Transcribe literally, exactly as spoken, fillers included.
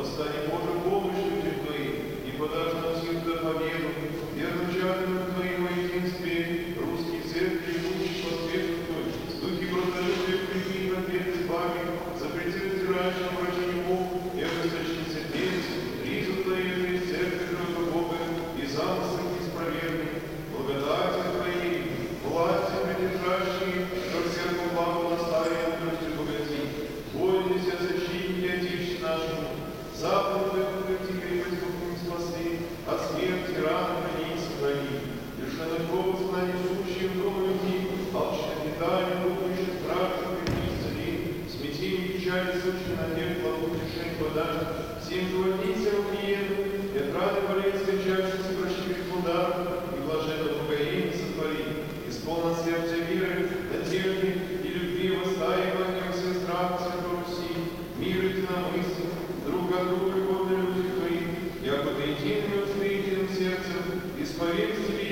восстань, Боже, помощью Твоим, и подашь нам всегда победу, верным чадом Твоим во единстве, русские церкви, будущих воспетствуй, духи бродолюбия прими на бед избави, запрети раздирающим врачеву, и ожесточи сердец, ризу Твою из церкви Твоего Бога, и замыслы неисправедны, благодати Твоей, власти придержащие, как всякому благу наставия мудростью богати, воинися защитники Отечеству нашему, Запад Твой богати, крепость Богу не спасли, от смерти раны храни и сохрани, лишенных голос на несущие в дом людей, алчное питание, думающих страшных и исцели, смятение печали сущие на тех, кладу утешение подашь, всем животницам клиенту, и от раны болезнь встречавшихся прощи грех удар, и блаженно покоение сотвори, исполнен сердце веры, надежды и любви восстаивания во все страх Святой Руси, мир и единомыслие, друг от друга любовные люди Твои, яко ты единым и устроительным сердцем, исповедь тебе